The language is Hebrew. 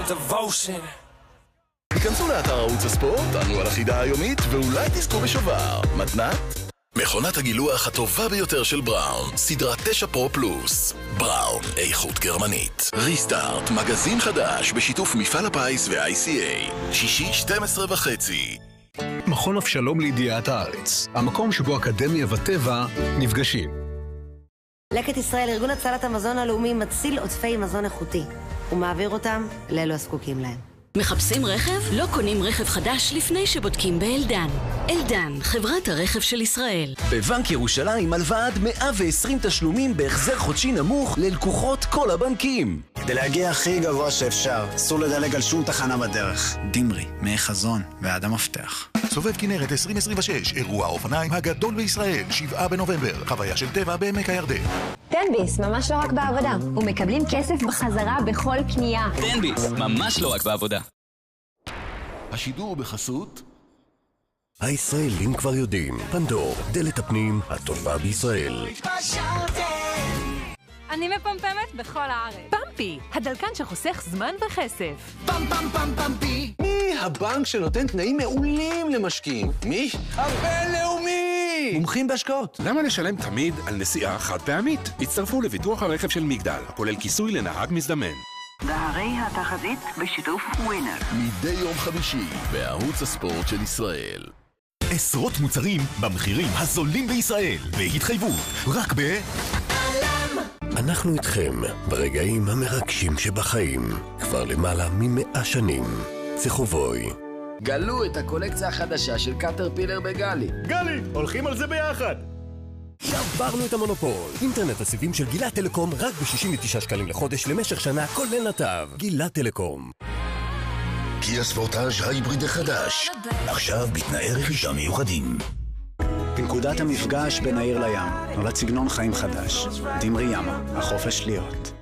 devotion. היכנסו לאתר ערוץ הספורט, ענו על החידה היומית, ואולי תזכו בשובר. מתנת? מכונת הגילוח הטובה ביותר של בראון, סדרה 9 פרו פלוס. בראון, איכות גרמנית. ריסטארט, מגזין חדש בשיתוף מפעל הפיס ו-ICA. שישי 12:30. מכון אבשלום לידיעת הארץ, המקום שבו אקדמיה וטבע נפגשים. לקט ישראל, ארגון הצלת המזון הלאומי, מציל עודפי מזון איכותי ומעביר אותם לאלו הזקוקים להם. מחפשים רכב? לא קונים רכב חדש לפני שבודקים באלדן. אלדן, חברת הרכב של ישראל. בבנק ירושלים הלוואה עד 120 תשלומים בהחזר חודשי נמוך ללקוחות כל הבנקים. כדי להגיע הכי גבוה שאפשר, אסור לדלג על שום תחנה בדרך. דמרי, מי חזון ועד המפתח. סובב כנרת 2026, אירוע האופניים הגדול בישראל, 7 בנובמבר, חוויה של טבע בעמק הירדן. תן-ביס, ממש לא רק בעבודה, ומקבלים כסף בחזרה בכל קנייה. תן-ביס, ממש לא רק בעבודה. השידור בחסות הישראלים כבר יודעים, פנדור, דלת הפנים הטובה בישראל. אני מפמפמת בכל הארץ. פמפי, הדלקן שחוסך זמן וכסף. פם פם פם פמפי. מי הבנק שנותן תנאים מעולים למשקיעים? מי? הבינלאומי! מומחים בהשקעות. למה לשלם תמיד על נסיעה חד פעמית? הצטרפו לביטוח הרכב של מגדל, הכולל כיסוי לנהג מזדמן. והרי התחזית בשיתוף ווינר. מדי יום חמישי בערוץ הספורט של ישראל. עשרות מוצרים במחירים הזולים בישראל, בהתחייבות, רק אנחנו איתכם ברגעים המרגשים שבחיים, כבר למעלה מ100 שנים. צחובוי. גלו את הקולקציה החדשה של קטרפילר בגלי. גלי, הולכים על זה ביחד. שברנו את המונופול. אינטרנט הסיבים של גילת טלקום רק ב-69 שקלים לחודש למשך שנה, כולל נתב. גילת טלקום. קיה ספורטאז' ההיבריד החדש, עכשיו בתנאי רכישה מיוחדים. בנקודת המפגש בין העיר לים, נולד סגנון חיים חדש. דמרי ימה, החופש להיות.